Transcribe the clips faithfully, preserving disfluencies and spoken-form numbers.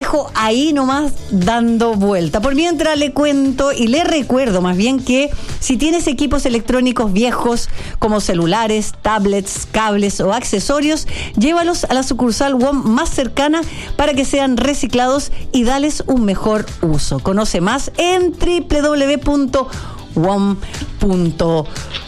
dejo ahí nomás dando vuelta. Por mientras le cuento y le recuerdo más bien que si tienes equipos electrónicos viejos como celulares, tablets, cables o accesorios, llévalos a la sucursal W O M más cercana para que sean reciclados y dales un mejor uso. Conoce más en doble u doble u doble u punto w o m punto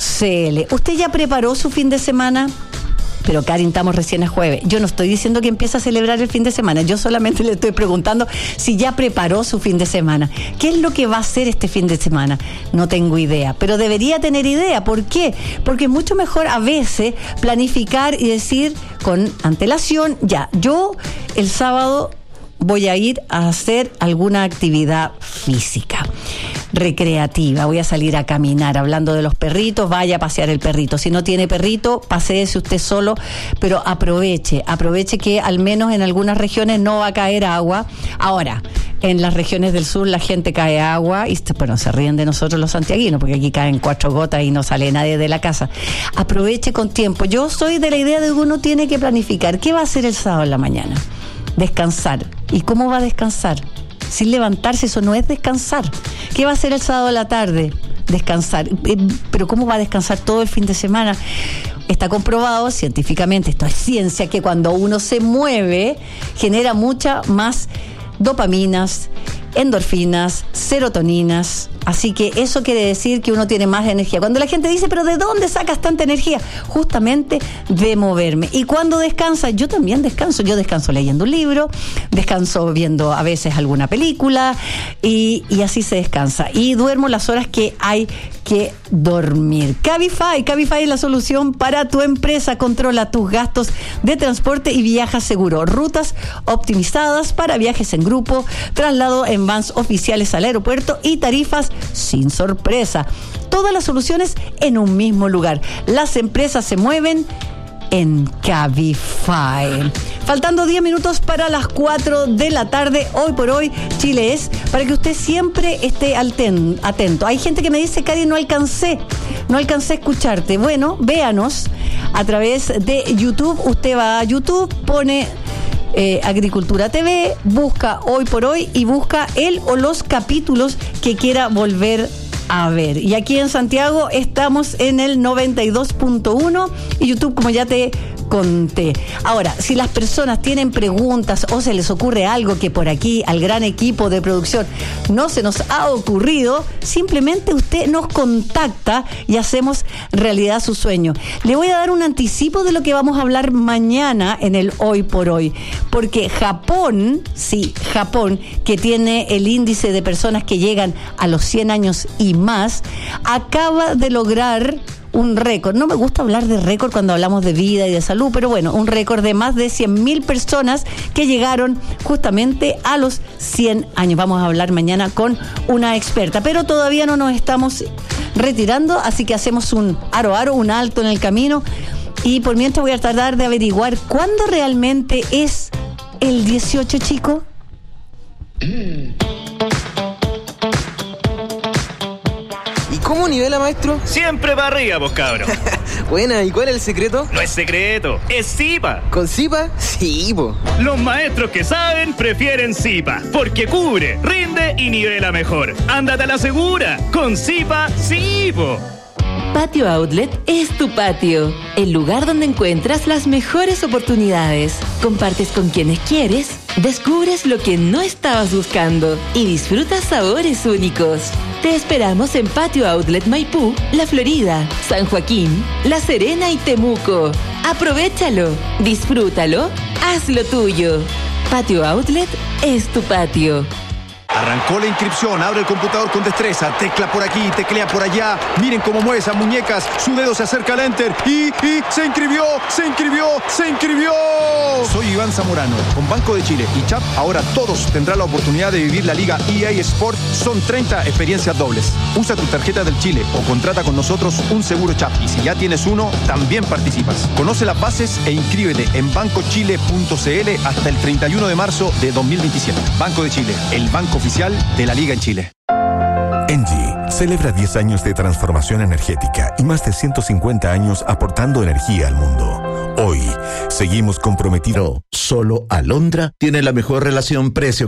c l. ¿Usted ya preparó su fin de semana? Pero Karin, estamos recién a jueves. Yo no estoy diciendo que empiece a celebrar el fin de semana. Yo solamente le estoy preguntando si ya preparó su fin de semana. ¿Qué es lo que va a hacer este fin de semana? No tengo idea, pero debería tener idea. ¿Por qué? Porque es mucho mejor a veces planificar y decir con antelación, ya, yo el sábado voy a ir a hacer alguna actividad física, recreativa, voy a salir a caminar. Hablando de los perritos, vaya a pasear el perrito. Si no tiene perrito, paséese usted solo, pero aproveche, aproveche que al menos en algunas regiones no va a caer agua. Ahora, en las regiones del sur la gente cae agua y bueno, se ríen de nosotros los santiaguinos, porque aquí caen cuatro gotas y no sale nadie de la casa. Aproveche con tiempo. Yo soy de la idea de que uno tiene que planificar. ¿Qué va a hacer el sábado en la mañana? Descansar. ¿Y cómo va a descansar? Sin levantarse, eso no es descansar. ¿Qué va a hacer el sábado a la tarde? Descansar. Pero ¿cómo va a descansar todo el fin de semana? Está comprobado científicamente, esto es ciencia, que cuando uno se mueve genera mucha más dopaminas, endorfinas, serotoninas. Así que eso quiere decir que uno tiene más energía. Cuando la gente dice, ¿pero de dónde sacas tanta energía? Justamente de moverme. Y cuando descansa, yo también descanso. Yo descanso leyendo un libro, descanso viendo a veces alguna película y, y así se descansa. Y duermo las horas que hay que dormir. Cabify, Cabify es la solución para tu empresa. Controla tus gastos de transporte y viaja seguro. Rutas optimizadas para viajes en grupo, traslado en vans oficiales al aeropuerto y tarifas sin sorpresa. Todas las soluciones en un mismo lugar. Las empresas se mueven en Cabify. Faltando diez minutos para las cuatro de la tarde, hoy por hoy, Chile es, para que usted siempre esté atento. Hay gente que me dice, Cari, no alcancé, no alcancé a escucharte. Bueno, véanos a través de YouTube. Usted va a YouTube, pone Eh, Agricultura T V, busca Hoy por Hoy y busca el o los capítulos que quiera volver a ver. Y aquí en Santiago estamos en el noventa y dos punto uno y YouTube, como ya te conté. Ahora, si las personas tienen preguntas o se les ocurre algo que por aquí al gran equipo de producción no se nos ha ocurrido, simplemente usted nos contacta y hacemos realidad su sueño. Le voy a dar un anticipo de lo que vamos a hablar mañana en el Hoy por Hoy, porque Japón, sí, Japón, que tiene el índice de personas que llegan a los cien años y más, acaba de lograr un récord. No me gusta hablar de récord cuando hablamos de vida y de salud, pero bueno, un récord de más de cien mil personas que llegaron justamente a los cien años. Vamos a hablar mañana con una experta, pero todavía no nos estamos retirando, así que hacemos un aro aro, un alto en el camino, y por mientras voy a tratar de averiguar cuándo realmente es el dieciocho, chico. ¿Cómo nivela, maestro? Siempre para arriba, pues, cabrón. Buena, ¿y cuál es el secreto? No es secreto, es Zipa. ¿Con Zipa? Sí, po. Los maestros que saben prefieren Zipa, porque cubre, rinde y nivela mejor. Ándate a la segura, con Zipa, sí, po. Patio Outlet es tu patio, el lugar donde encuentras las mejores oportunidades. Compartes con quienes quieres, descubres lo que no estabas buscando y disfrutas sabores únicos. Te esperamos en Patio Outlet Maipú, La Florida, San Joaquín, La Serena y Temuco. Aprovéchalo, disfrútalo, hazlo tuyo. Patio Outlet es tu patio. Arrancó la inscripción, abre el computador con destreza, tecla por aquí, teclea por allá. Miren cómo mueve esas muñecas, su dedo se acerca al enter y, y se inscribió, se inscribió, se inscribió. Soy Iván Zamorano, con Banco de Chile y Chap, ahora todos tendrán la oportunidad de vivir la Liga E A Sport. Son treinta experiencias dobles. Usa tu tarjeta del Chile o contrata con nosotros un seguro Chap. Y si ya tienes uno, también participas. Conoce las bases e inscríbete en banco chile punto c l hasta el treinta y uno de marzo de dos mil veintisiete. Banco de Chile, el banco oficial de la Liga en Chile. Engie celebra diez años de transformación energética y más de ciento cincuenta años aportando energía al mundo. Hoy seguimos comprometidos. Solo Alondra tiene la mejor relación precio